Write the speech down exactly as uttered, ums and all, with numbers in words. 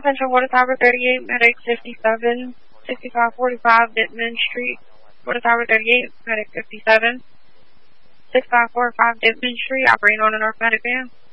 Central Water Tower thirty-eight, Medic fifty-seven, sixty-five forty-five, Dittman Street. Water Tower thirty-eight, Medic fifty-seven, sixty-five forty-five, Dittman Street, operating on a North Medic van.